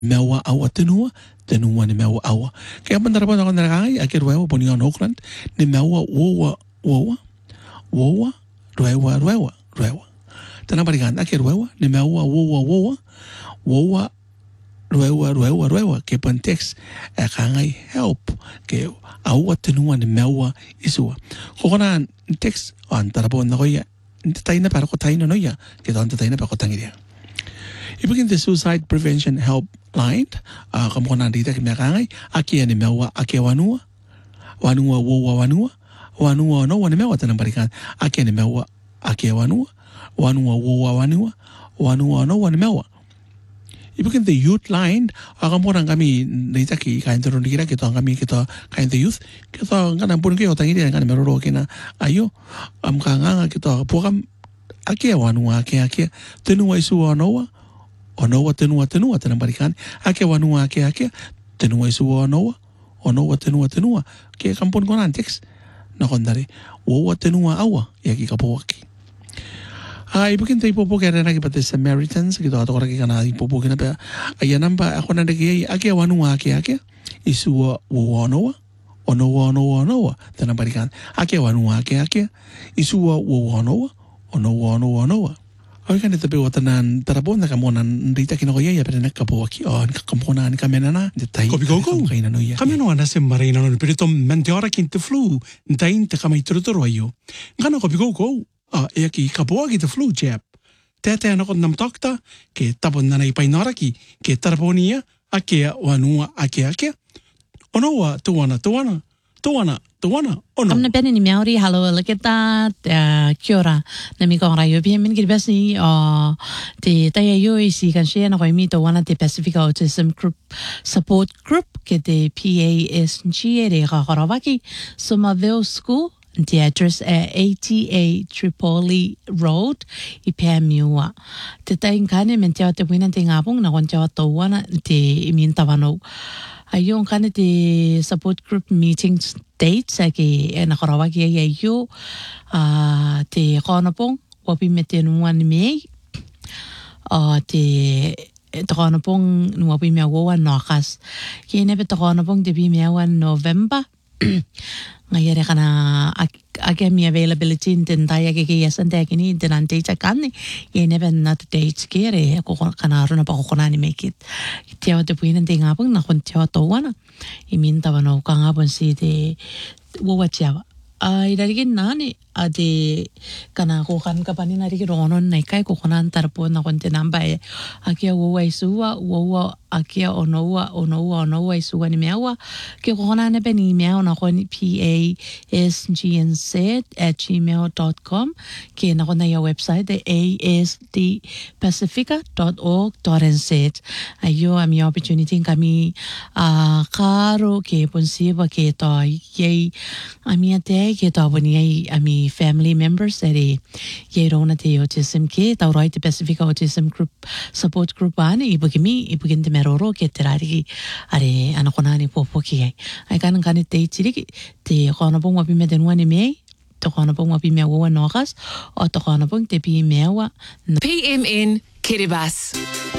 mewa awa tenua ni mewa awa. Kaya pandarabon ako narakangai, akirwewa po niyo Auckland, ni mewa wowa, rewa. Tanang balikan, akirwewa, ni mewa wowa, rewa, ke pan text, akangai help, ke awa tenua ni mewa isua. Kokonan text, antarabon na ko ya, tayo na para ko tayo na noya, kita tayo na para ko tangi dia. Ibigin the suicide prevention helpline, kamu ko nandita kami aki ni mewa, aki wanua wowa wanua no wani mewa tanang balikan, aki ni mewa, aki wanua wowa wanua no wani mewa. Ibigin the youth line, kamu ko kami nandita kain turun kira kita kain the youth, kita kan ampun kayo tangi dia kan meroro kina ayo kanga kita pukam aki wanua aki tenua isu Onowa tenua tanang balikan ake wanua ake tenua isu onowa tenua ke kampun ko nantex na kondari wowa tenua awa yaki kapowaki ibigin tayo po kaya na kipati Samaritans gitu ato koraki kana ipopo kina pa ayan ba ako na nagay ake wanua ake isu wowa onowa tanang balikan ake wanua ake isu wowa onowa Oy kan ito pero tanan tarabon na kamonan dita kinokoya ya pero nakapowaki kakamponan kami na detay Kopigogo kami no ana se marina no pero to menteora kinte flu ntain te kamay turuturo ayo ngano kopigogo e aki kapowaki te flu jab tete ana ko nam takta ke tapon na ipainora ki ke tarbonia ake wanua ake onowa tuana ono amna pene ni miauri halo leketa kia ora na mi kong rayo pia min kiribasi te taya yo isi kan share na koi mito wana te Pacific Autism Group Support Group ke te PASG re Kakorawaki Somerville School the address at 80A Tripoli Road i Pamiua te taing kane men te wina te ngapong na kon te wana te imin tawano Ayong kan te support group meetings dates ake nakarawaki ay ayo te konopong wapi mete nuan mei te konopong wapi meawan nokas kene pe konopong te bi meawan November ngayere kana ake mi availability in taya ke yasan te kini dinan date kanne yene ben not dates kere ko kana runa pa ko nani make it tiaw te puinen te ngapang na kon tiaw to wana imin tawano ka ngapon si te wo tiaw irarigin nani ade kana ko kan ka pani nari ronon nai kai ko konan tarpo na kon te namba akia wo waisua wo akia onowa isua ni mewa ke ko konan ne beni mewa na kon pasgnz@gmail.com ke na kon na ya website asdpacifica.org.nz ayo ami opportunity kami karo ke ponsiba ke to ye ami ate ke to boni ami family members eri ye rona te autism ke ta right Pacific Autism Group Support Group ani ibugin te meroro ke terari are anakonani popo ki ai kan te chiri te kono pong wapi me denwa ni me to kono pong wapi me wa nogas o to kono pong te pi mewa PMN Kiribati